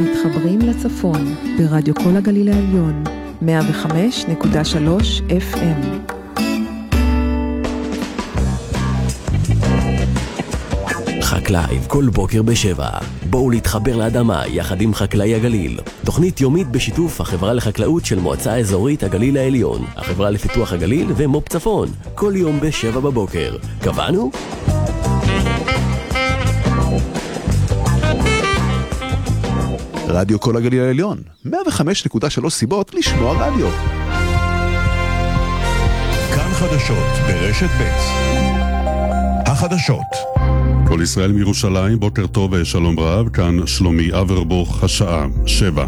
מתחברים לצפון ברדיו כל הגליל העליון 105.3 FM. חקלייב כל בוקר ב7. בואו להתחבר לאדמה יחד עם חקלאי הגליל. תוכנית יומית בשיתוף החברה לחקלאות של מועצה אזורית הגליל העליון, החברה לפיתוח הגליל ומו"פ צפון. כל יום ב7 בבוקר. קבענו? רדיו כל הגליל העליון, 105.3 סיבות לשמוע רדיו. כאן חדשות ברשת ב'. החדשות. כל ישראל מירושלים, בוקר טוב ושלום רב, כאן שלומי אברבוך, השעה 7.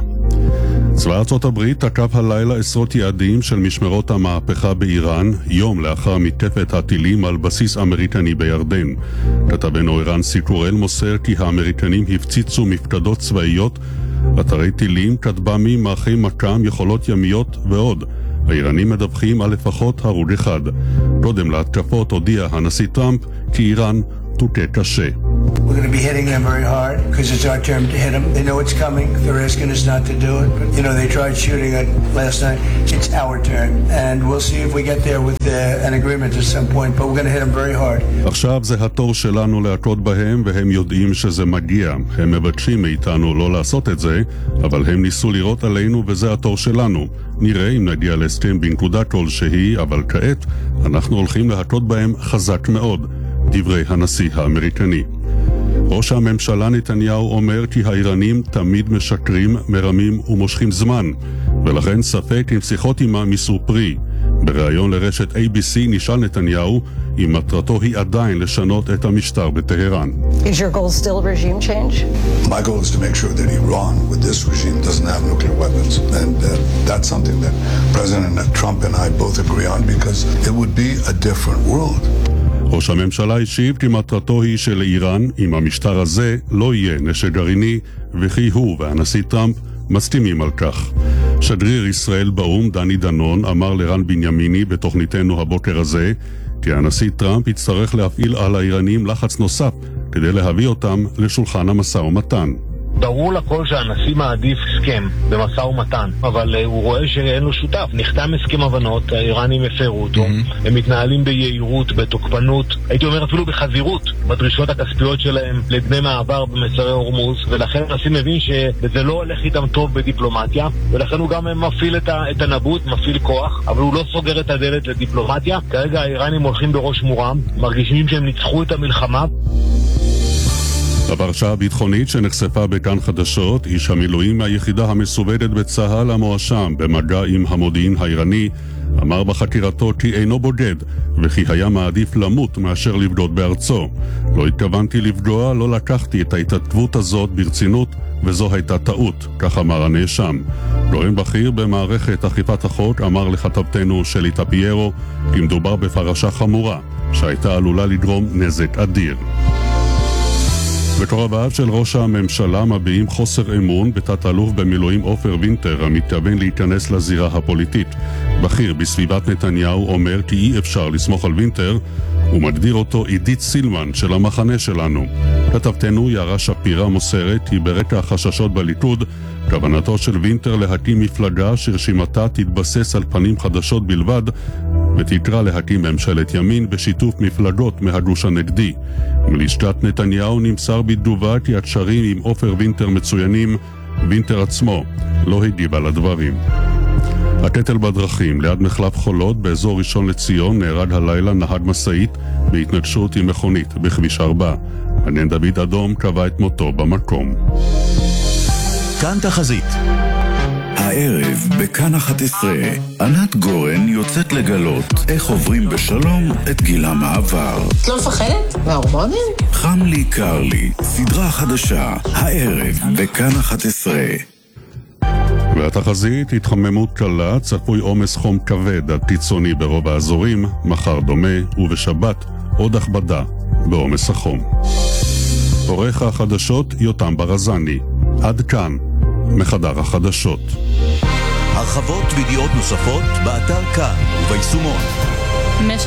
צבא ארצות הברית תקף הלילה עשרות יעדים של משמרות המהפכה באיראן, יום לאחר מתקפת הטילים על בסיס אמריקני בירדן. כתבנו ערן סיקורל מוסר כי האמריקנים הפציצו מפקדות צבאיות, אתרי טילים, כטב"מים, מערכי מכ"ם, יכולות ימיות ועוד. האיראנים מדווחים על לפחות הרוג אחד. קודם להתקפות הודיע הנשיא טראמפ כי איראן תוכה קשה. We're going to be hitting them very hard because it's our turn to hit them. They know it's coming. They're asking us not to do it. But, they tried shooting it last night. It's our turn. And we'll see if we get there with an agreement at some point. But we're going to hit them very hard. עכשיו זה התור שלנו להכות בהם, והם יודעים שזה מגיע. הם מבקשים מאיתנו לא לעשות את זה, אבל הם ניסו לירות עלינו וזה התור שלנו. נראה אם נגיע להסכם בנקודה כלשהי, אבל כעת אנחנו הולכים להכות בהם חזק מאוד. דברי הנשיא האמריקני. ראש הממשלה נתניהו אומר כי האיראנים תמיד משקרים, מרמים ומושכים זמן, ולכן ספק אם שיחות עימם יישאו פרי. בריאיון לרשת ABC נשאל נתניהו אם מטרתו היא עדיין לשנות את המשטר בטהרן. Is your goal still regime change? My goal is to make sure that Iran with this regime doesn't have nuclear weapons, and that's something that President Trump and I both agree on because it would be a different world. ראש הממשלה השיב כי מטרתו היא שלאיראן, עם המשטר הזה, לא יהיה נשק גרעיני, וכי הוא והנשיא טראמפ מסכימים על כך. שגריר ישראל באו"ם דני דנון אמר לרן בנימיני בתוכניתנו הבוקר הזה, כי הנשיא טראמפ יצטרך להפעיל על האיראנים לחץ נוסף, כדי להביא אותם לשולחן המשא ומתן. ברור לכל שהנשיא מעדיף הסכם במשא ומתן, אבל הוא רואה שאין לו שותף. נחתם הסכם הבנות, האיראנים הפרו אותו, הם מתנהלים ביעירות, בתוקפנות, הייתי אומר אפילו בחזירות, בדרישות הכספיות שלהם לדמי מעבר במצרי הורמוז, ולכן הנשיא מבין שזה לא הולך איתם טוב בדיפלומטיה, ולכן הוא גם מפעיל את הנבוט, מפעיל כוח, אבל הוא לא סוגר את הדלת לדיפלומטיה. כרגע האיראנים הולכים בראש מורם, מרגישים שהם ניצחו את המלחמה. הפרשה הביטחונית שנחשפה בכאן חדשות, איש המילואים מהיחידה המסווגת בצה"ל המואשם במגע עם המודיעין האיראני, אמר בחקירתו כי אינו בוגד, וכי היה מעדיף למות מאשר לבגוד בארצו. לא התכוונתי לפגוע, לא לקחתי את ההתעכבות הזאת ברצינות, וזו הייתה טעות, כך אמר הנאשם. גורם בכיר במערכת אכיפת החוק אמר לכתבתנו שלי טפיירו, כי מדובר בפרשה חמורה, שהייתה עלולה לגרום נזק אדיר. בקרוביו של ראש הממשלה מביעים חוסר אמון בתת-אלוף במילואים עופר וינטר המתכוון להיכנס לזירה הפוליטית. בכיר בסביבת נתניהו אומר כי אי אפשר לסמוך על וינטר, ומגדיר אותו עידית סילמן של המחנה שלנו. כתבתנו יערה שפירא מוסרת כי ברקע החששות בליכוד, כוונתו של וינטר להקים מפלגה שרשימתה תתבסס על פנים חדשות בלבד, ותקרא להקים ממשלת ימין בשיתוף מפלגות מהגוש הנגדי. מלשכת נתניהו נמסר בתגובה כי הקשרים עם עופר וינטר מצוינים, וינטר עצמו לא הגיב על הדברים. הקטל בדרכים ליד מחלף חולות באזור ראשון לציון נהרג הלילה נהג משאית בהתנגשות עם מכונית בכביש 4. מגן דוד אדום קבע את מותו במקום. כאן תחזית. הערב בכאן 11 ענת גורן יוצאת לגלות איך עוברים בשלום את גיל המעבר. את לא מפחדת? מההורמונים? חם לי קר לי, סדרה חדשה, הערב בכאן 11. והתחזית, התחממות קלה, צפוי עומס חום כבד עד קיצוני ברוב האזורים, מחר דומה, ובשבת עוד הכבדה בעומס החום. עורך החדשות יותם ברזני. עד כאן מחדר החדשות. הרחבות וידיעות נוספות באתר כאן וביישומון.